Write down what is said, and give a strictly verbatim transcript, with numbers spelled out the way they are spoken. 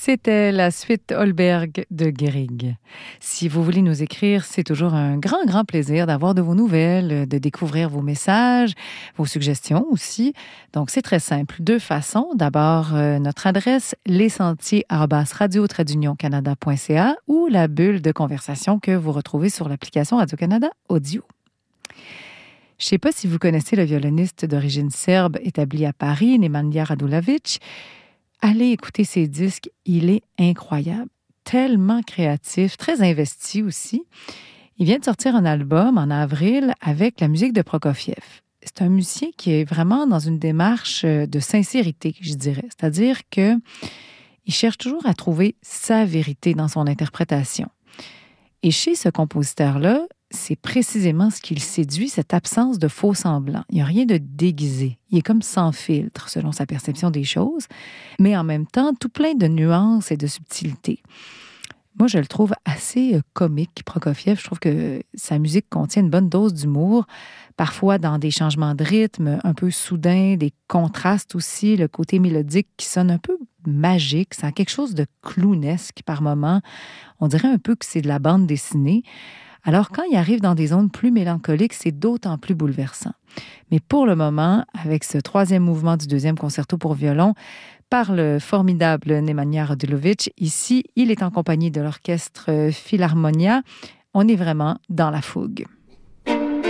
C'était la suite Holberg de Grieg. Si vous voulez nous écrire, c'est toujours un grand, grand plaisir d'avoir de vos nouvelles, de découvrir vos messages, vos suggestions aussi. Donc, c'est très simple. Deux façons. D'abord, euh, notre adresse, lessentiers arobase radio tiret d'union canada point c a ou la bulle de conversation que vous retrouvez sur l'application Radio-Canada Audio. Je ne sais pas si vous connaissez le violoniste d'origine serbe établi à Paris, Nemanja Radulović. Allez écouter ses disques, il est incroyable, tellement créatif, très investi aussi. Il vient de sortir un album en avril avec la musique de Prokofiev. C'est un musicien qui est vraiment dans une démarche de sincérité, je dirais. C'est-à-dire qu'il cherche toujours à trouver sa vérité dans son interprétation. Et chez ce compositeur-là, c'est précisément ce qui le séduit, cette absence de faux semblants. Il n'y a rien de déguisé. Il est comme sans filtre, selon sa perception des choses, mais en même temps, tout plein de nuances et de subtilités. Moi, je le trouve assez comique, Prokofiev. Je trouve que sa musique contient une bonne dose d'humour, parfois dans des changements de rythme un peu soudains, des contrastes aussi, le côté mélodique qui sonne un peu magique, ça a quelque chose de clownesque par moments. On dirait un peu que c'est de la bande dessinée. Alors, quand il arrive dans des zones plus mélancoliques, c'est d'autant plus bouleversant. Mais pour le moment, avec ce troisième mouvement du deuxième concerto pour violon, par le formidable Nemanja Radulović, ici, il est en compagnie de l'orchestre Philharmonia. On est vraiment dans la fougue.